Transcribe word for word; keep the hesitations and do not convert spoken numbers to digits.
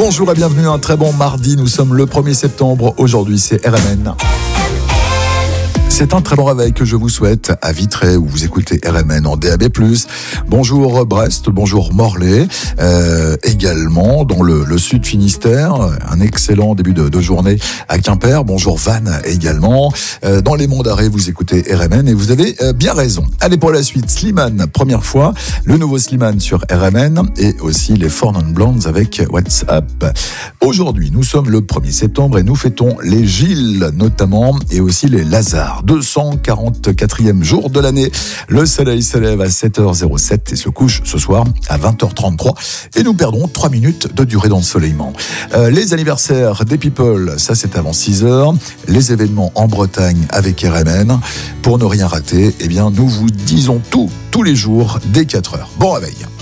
Bonjour et bienvenue, un très bon mardi, nous sommes le premier septembre, aujourd'hui c'est R M N. C'est un très bon réveil que je vous souhaite à Vitré où vous écoutez R M N en D A B plus. Bonjour Brest, bonjour Morlaix, euh, également dans le, le sud Finistère, un excellent début de, de journée à Quimper. Bonjour Vannes également. Euh, dans les Monts d'Arrée, vous écoutez R M N et vous avez euh, bien raison. Allez pour la suite, Slimane, première fois, le nouveau Slimane sur R M N et aussi les Four Non Blondes avec WhatsApp. Aujourd'hui, nous sommes le premier septembre et nous fêtons les Gilles notamment et aussi les Lazare. deux cent quarante-quatrième jour de l'année. Le soleil se lève à sept heures zéro sept et se couche ce soir à vingt heures trente-trois. Et nous perdons trois minutes de durée d'ensoleillement. Euh, les anniversaires des people, ça c'est avant six heures. Les événements en Bretagne avec R M N. Pour ne rien rater, eh bien, nous vous disons tout, tous les jours, dès quatre heures. Bon réveil.